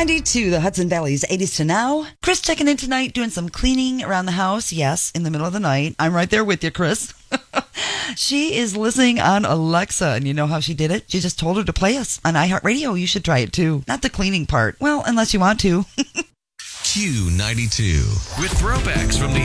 92, the Hudson Valley's 80s to now. Chris checking in tonight, doing some cleaning around the house. Yes, in the middle of the night. I'm right there with you, Chris. She is listening on Alexa, and you know how she did it? She just told her to play us on iHeartRadio. You should try it too. Not the cleaning part. Well, unless you want to. Q92 with throwbacks from the